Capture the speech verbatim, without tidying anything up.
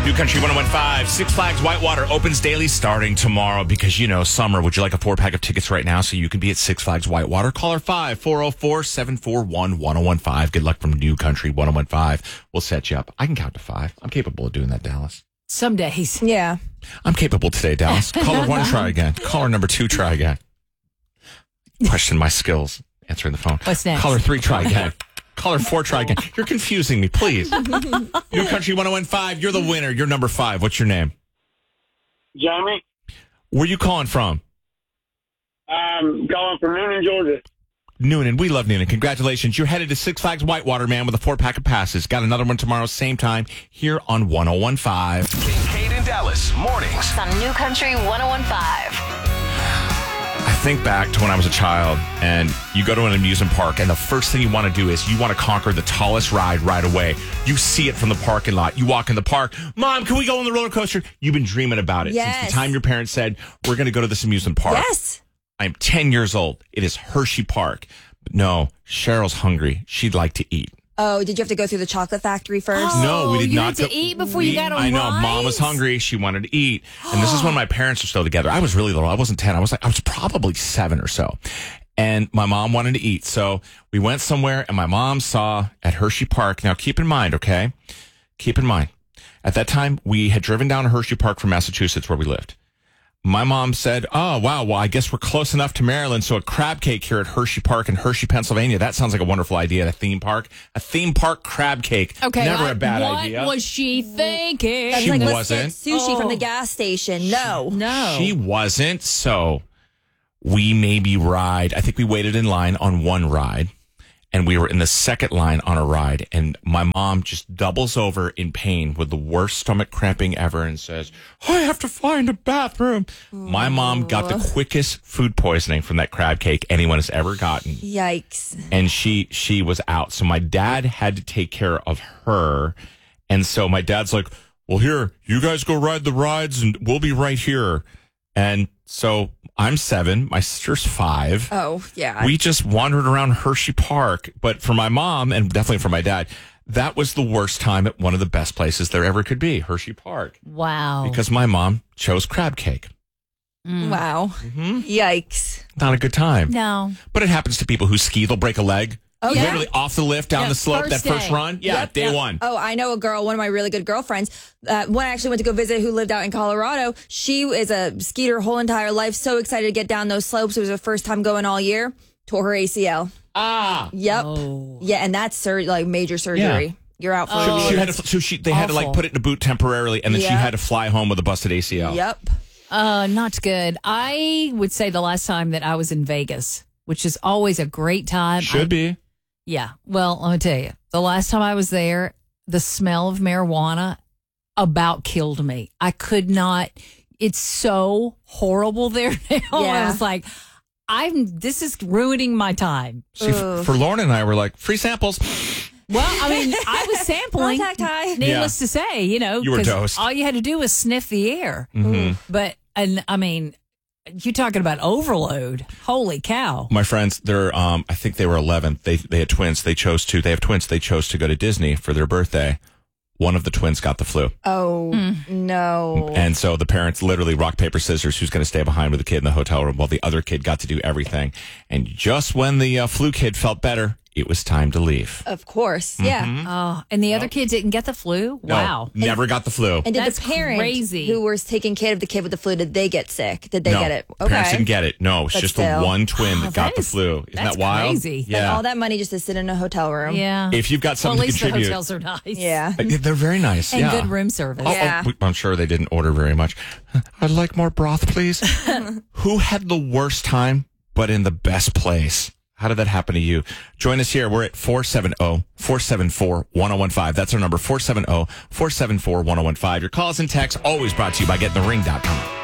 New Country one oh one five, Six Flags Whitewater opens daily starting tomorrow because, you know, summer. Would you like a four-pack of tickets right now so you can be at Six Flags Whitewater? Call our five four oh four, seven four one, one oh one five. Good luck from New Country one oh one five. We'll set you up. I can count to five. I'm capable of doing that, Dallas. Some days. Yeah. I'm capable today, Dallas. Caller one, try again. Caller number two, try again. Question my skills answering the phone. What's next? Caller three, try again. Caller four, try again. You're confusing me, please. New Country one oh one five, you're the winner. You're number five. What's your name? Jamie. Where you calling from? Um, calling from Noonan, Georgia. Noonan. We love Noonan. Congratulations. You're headed to Six Flags Whitewater, man, with a four-pack of passes. Got another one tomorrow, same time, here on one oh one five. Kate and Dallas, mornings. On New Country one oh one five. I think back to when I was a child, and you go to an amusement park, and the first thing you want to do is you want to conquer the tallest ride right away. You see it from the parking lot. You walk in the park. Mom, can we go on the roller coaster? You've been dreaming about it Yes. since the time your parents said, we're going to go to this amusement park. Yes. I'm ten years old. It is Hershey Park. But no, Cheryl's hungry. She'd like to eat. Oh, did you have to go through the chocolate factory first? Oh, No, we did you not had to go- eat before you we- got on I know. rides? Mom was hungry. She wanted to eat. And this is when my parents were still together. I was really little. I wasn't ten. I was like, I was probably seven or so. And my mom wanted to eat. So we went somewhere and my mom saw at Hershey Park. Now, keep in mind, okay? Keep in mind. At that time, we had driven down to Hershey Park from Massachusetts where we lived. My mom said, oh, wow, well, I guess we're close enough to Maryland. So a crab cake here at Hershey Park in Hershey, Pennsylvania. That sounds like a wonderful idea at a theme park. A theme park crab cake. Okay. Never what, a bad what idea. was she thinking? That's She like, let's wasn't. get sushi Oh. from the gas station. No. No. She wasn't. So we maybe ride. I think we waited in line on one ride. And we were in the second line on a ride, and my mom just doubles over in pain with the worst stomach cramping ever and says, I have to find a bathroom. My mom got the quickest food poisoning from that crab cake anyone has ever gotten. Yikes. And she she was out. So my dad had to take care of her. And so my dad's like, well, here, you guys go ride the rides, and we'll be right here. And so I'm seven. My sister's five. Oh, yeah. We just wandered around Hershey Park. But for my mom, and definitely for my dad, that was the worst time at one of the best places there ever could be, Hershey Park. Wow. Because my mom chose crab cake. Wow. Mm-hmm. Yikes. Not a good time. No. But it happens to people who ski. They'll break a leg. Oh, yeah. Literally off the lift, down Yeah, the slope, first that first day. run. Yeah, Yep, day yep. one. Oh, I know a girl, one of my really good girlfriends. Uh, one I actually went to go visit who lived out in Colorado. She is a skier her whole entire life. So excited to get down those slopes. It was her first time going all year. Tore her A C L. Ah. Yep. Oh. Yeah, and that's sur- like major surgery. Yeah. You're out for Oh. a She, year. she had to, so she, they had to like Awful. put it in a boot temporarily, and then she Yeah. had to fly home with a busted A C L. Yep. Uh, not good. I would say the last time that I was in Vegas, which is always a great time. Should I- be. Yeah. Well, let me tell you, the last time I was there, the smell of marijuana about killed me. I could not. It's so horrible there now. I Yeah. was like, I'm. This is ruining my time. See, f- for Lauren and I, we're like, free samples. Well, I mean, I was sampling. Contact high. Needless to say, you know, You were 'cause dosed. all you had to do was sniff the air. Mm-hmm. But and I mean, you're talking about overload. Holy cow! My friends, they're, um, I think they were eleven. They they had twins. They chose to, they have twins. They chose to go to Disney for their birthday. One of the twins got the flu. Oh, no. And so the parents literally rock, paper, scissors, who's going to stay behind with the kid in the hotel room while the other kid got to do everything. And just when the uh, flu kid felt better, it was time to leave. Of course. Yeah. Oh, and the other kid didn't get the flu. No, Wow. never got the flu. And did That's the parent crazy. who was taking care of the kid with the flu, did they get sick? Did they no, get it? parents didn't get it. No, it's But just still. the one twin Oh, that got that the is- flu. Isn't that's that wild? crazy. And Yeah. all that money just to sit in a hotel room. Yeah. If you've got well, something at least to the contribute. hotels are nice. Yeah. Uh, They're very nice. And yeah. good room service. Oh, oh, Yeah. we- I'm sure they didn't order very much. I'd like more broth, please. Who had the worst time, but in the best place? How did that happen to you? Join us here. We're at four seven zero, four seven four, one zero one five. That's our number, four seven zero, four seven four, one zero one five. Your calls and texts always brought to you by getting the ring dot com.